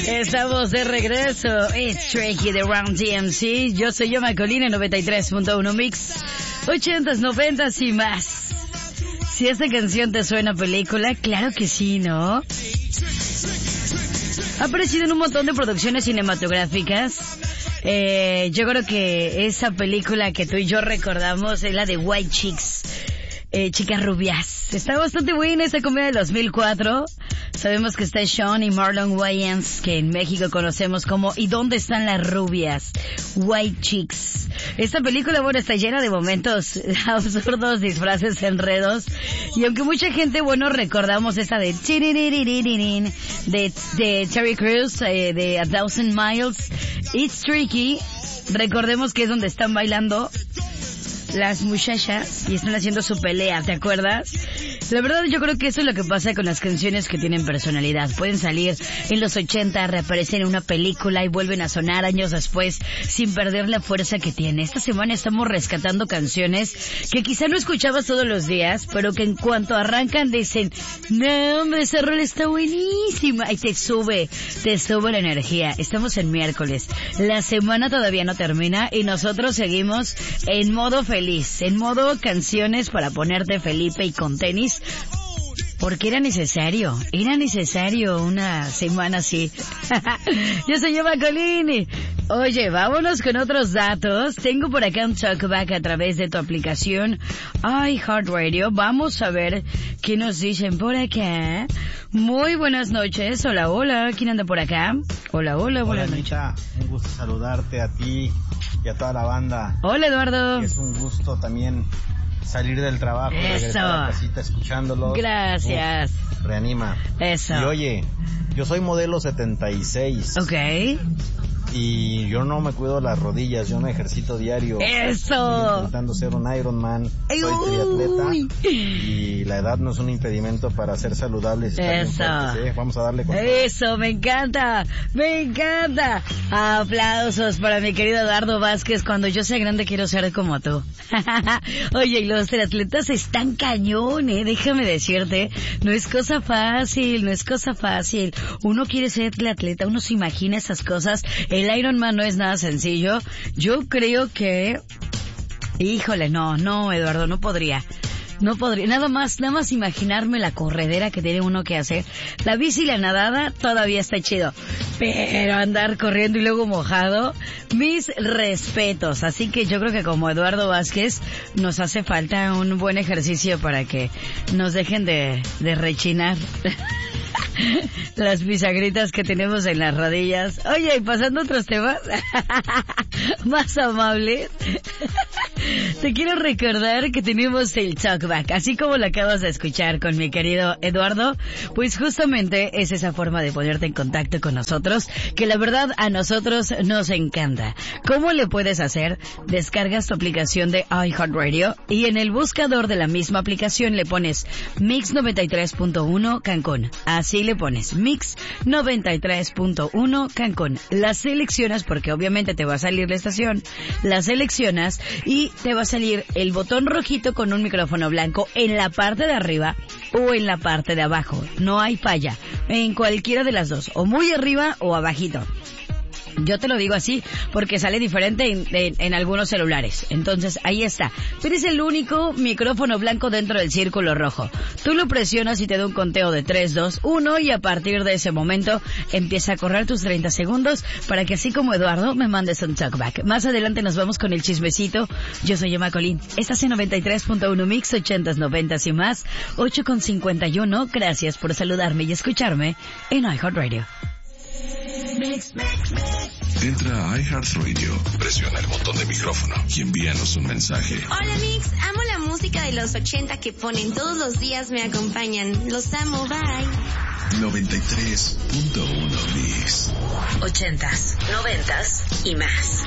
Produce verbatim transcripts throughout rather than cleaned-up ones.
Estamos de regreso. It's Tricky de Round D M C. Yo soy Yoma Colina, noventa y tres punto uno Mix. ochentas, noventas y más. Si esta canción te suena a película, claro que sí, ¿no? Ha aparecido en un montón de producciones cinematográficas. Eh, yo creo que esa película que tú y yo recordamos es la de White Chicks. Eh, chicas rubias. Está bastante buena esta comedia de dos mil cuatro. Sabemos que está Sean y Marlon Wayans, que en México conocemos como ¿Y dónde están las rubias? White Chicks. Esta película, bueno, está llena de momentos absurdos, disfraces, enredos. Y aunque mucha gente, bueno, recordamos esta de de, de Terry Crews, eh, de A Thousand Miles, It's Tricky. Recordemos que es donde están bailando las muchachas y están haciendo su pelea, ¿te acuerdas? La verdad yo creo que eso es lo que pasa con las canciones que tienen personalidad. Pueden salir en los ochenta, reaparecen en una película y vuelven a sonar años después sin perder la fuerza que tiene. Esta semana estamos rescatando canciones que quizá no escuchabas todos los días, pero que en cuanto arrancan dicen, no, hombre, esa rola está buenísima, y te sube, te sube la energía. Estamos en miércoles, la semana todavía no termina y nosotros seguimos en modo feliz. En modo canciones para ponerte Felipe y con tenis, porque era necesario, era necesario una semana así. Yo soy Eva Colini. Oye, vámonos con otros datos. Tengo por acá un talkback a través de tu aplicación iHeartRadio. Vamos a ver qué nos dicen por acá. Muy buenas noches. Hola, hola. ¿Quién anda por acá? Hola, hola, buenas hola, noches. Anita. Un gusto saludarte a ti y a toda la banda. Hola, Eduardo. Es un gusto también salir del trabajo, Eso. regresar a la casita escuchándolos. Gracias. Uf, reanima. Eso. Y oye, yo soy modelo setenta y seis. Ok. Y yo no me cuido las rodillas, yo me ejercito diario. ¡Eso! Estoy intentando ser un Ironman, soy triatleta y la edad no es un impedimento para ser saludables. Eso. Fuertes, ¿eh? Vamos a darle con Eso, me encanta, me encanta. Aplausos para mi querido Eduardo Vázquez. Cuando yo sea grande quiero ser como tú. Oye, y los triatletas están cañón, ¿eh? Déjame decirte, no es cosa fácil, no es cosa fácil. Uno quiere ser triatleta, uno se imagina esas cosas. El Ironman no es nada sencillo. Yo creo que... Híjole, no, no, Eduardo, no podría. No podría. Nada más, nada más imaginarme la corredera que tiene uno que hacer. La bici y la nadada todavía está chido. Pero andar corriendo y luego mojado, mis respetos. Así que yo creo que como Eduardo Vázquez nos hace falta un buen ejercicio para que nos dejen de, de rechinar las bisagritas que tenemos en las rodillas. Oye, y pasando a otros temas más amables, te quiero recordar que tenemos el talkback, así como lo acabas de escuchar con mi querido Eduardo. Pues justamente es esa forma de ponerte en contacto con nosotros, que la verdad a nosotros nos encanta. ¿Cómo le puedes hacer? Descargas tu aplicación de iHeartRadio y en el buscador de la misma aplicación le pones Mix noventa y tres punto uno Cancún. Así le pones Mix noventa y tres punto uno Cancún. La seleccionas porque obviamente te va a salir la estación. La seleccionas y te va a salir el botón rojito con un micrófono blanco en la parte de arriba o en la parte de abajo. No hay falla. En cualquiera de las dos. O muy arriba o abajito. Yo te lo digo así porque sale diferente en, en, en algunos celulares. Entonces, ahí está. Pero es el único micrófono blanco dentro del círculo rojo. Tú lo presionas y te da un conteo de tres, dos, uno y a partir de ese momento empieza a correr tus treinta segundos para que así como Eduardo me mandes un talkback. Más adelante nos vamos con el chismecito. Yo soy Emma Colín. Estás en noventa y tres punto uno Mix, ochentas, noventas y más. ocho con cincuenta y uno. Gracias por saludarme y escucharme en iHeartRadio. Mix, mix, mix. Entra a iHeartRadio, presiona el botón de micrófono y envíanos un mensaje. Hola Mix, amo la música de los ochenta que ponen todos los días, me acompañan. Los amo, bye. noventa y tres punto uno Mix. Ochentas, noventas y más.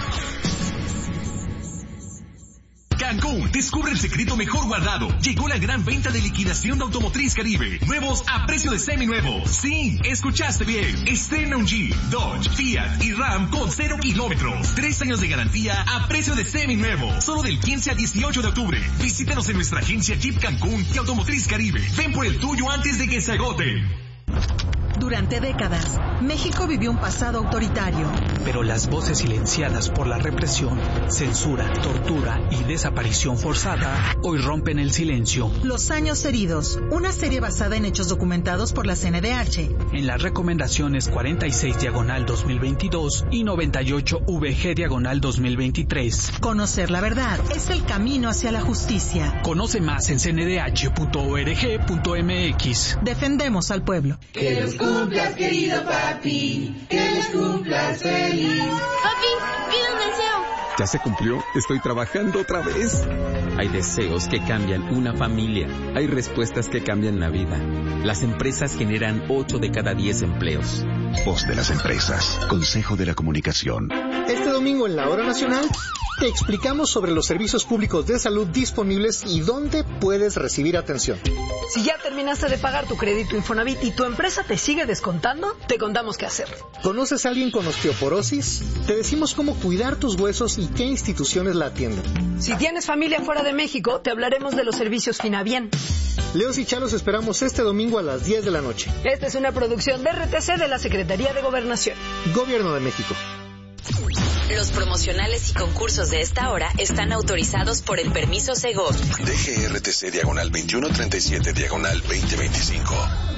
Cancún, descubre el secreto mejor guardado. Llegó la gran venta de liquidación de Automotriz Caribe. Nuevos a precio de seminuevos. Sí, escuchaste bien. Estrena un Jeep, Dodge, Fiat y Ram con cero kilómetros. Tres años de garantía a precio de seminuevo. Solo del quince al dieciocho de octubre. Visítanos en nuestra agencia Jeep Cancún y Automotriz Caribe. Ven por el tuyo antes de que se agote. Durante décadas, México vivió un pasado autoritario. Pero las voces silenciadas por la represión, censura, tortura y desaparición forzada hoy rompen el silencio. Los años heridos, una serie basada en hechos documentados por la C N D H. En las recomendaciones cuarenta y seis diagonal dos mil veintidós y noventa y ocho V G diagonal dos mil veintitrés. Conocer la verdad es el camino hacia la justicia. Conoce más en c n d h punto org punto m x. Defendemos al pueblo. Que los cumplas, querido papi. Que los cumplas feliz. Papi, pide un deseo. ¿Ya se cumplió? Estoy trabajando otra vez. Hay deseos que cambian una familia. Hay respuestas que cambian la vida. Las empresas generan ocho de cada diez empleos. Voz de las empresas. Consejo de la Comunicación. Este domingo en la Hora Nacional te explicamos sobre los servicios públicos de salud disponibles y dónde puedes recibir atención. Si ya terminaste de pagar tu crédito Infonavit y tu empresa te sigue descontando, te contamos qué hacer. ¿Conoces a alguien con osteoporosis? Te decimos cómo cuidar tus huesos y qué instituciones la atienden. Si tienes familia fuera de México, te hablaremos de los servicios Finabien. Leos y Chalos esperamos este domingo a las diez de la noche. Esta es una producción de R T C de la Secretaría de Gobernación. Gobierno de México. Los promocionales y concursos de esta hora están autorizados por el permiso Segov. D G R T C diagonal veintiuno treinta y siete diagonal veinte veinticinco.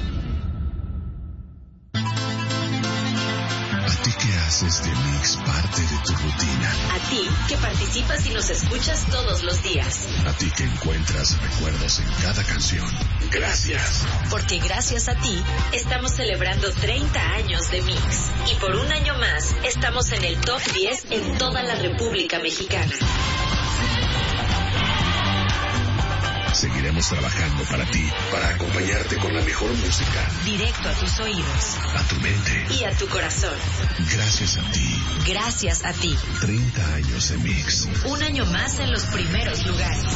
¿A ti qué haces de Mix parte de tu rutina? A ti que participas y nos escuchas todos los días. A ti que encuentras recuerdos en cada canción. Gracias. Porque gracias a ti estamos celebrando treinta años de Mix. Y por un año más estamos en el top diez en toda la República Mexicana. Seguiremos trabajando para ti, para acompañarte con la mejor música. Directo a tus oídos. A tu mente. Y a tu corazón. Gracias a ti. Gracias a ti. treinta años de Mix. Un año más en los primeros lugares.